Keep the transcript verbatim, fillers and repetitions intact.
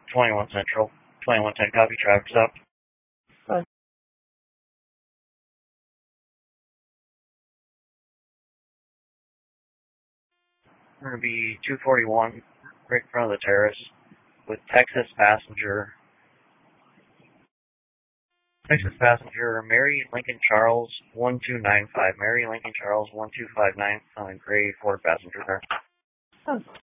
twenty-one Central, twenty-one ten copy, traffic's up. Bye. We're going to be two forty-one, right in front of the terrace, with Texas passenger. Texas passenger, Mary Lincoln Charles, one two nine five. Mary Lincoln Charles, one two five nine, on a gray Ford passenger car. Oh.